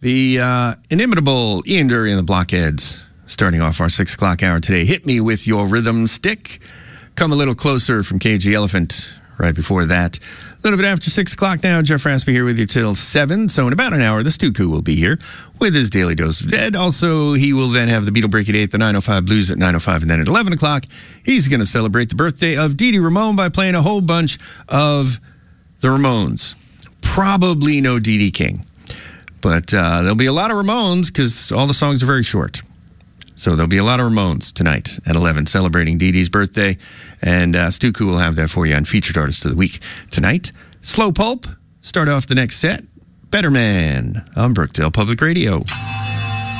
The inimitable Ian Dury and the Blockheads starting off our 6 o'clock hour today. Hit Me With Your Rhythm Stick. Come a Little Closer from Cage the Elephant right before that. A little bit after 6 o'clock now, Jeff Raspy here with you till 7. So in about an hour, the Stuku will be here with his Daily Dose of Dead. Also, he will then have the Beatle Break at 8, the 905 Blues at 905, and then at 11 o'clock, he's going to celebrate the birthday of Dee Dee Ramone by playing a whole bunch of the Ramones. Probably no Dee Dee King. But there'll be a lot of Ramones because all the songs are very short. So there'll be a lot of Ramones tonight at 11 celebrating Dee Dee's birthday. And Stuku will have that for you on Featured Artist of the Week tonight. Slow Pulp, start off the next set. Better Man on Brookdale Public Radio.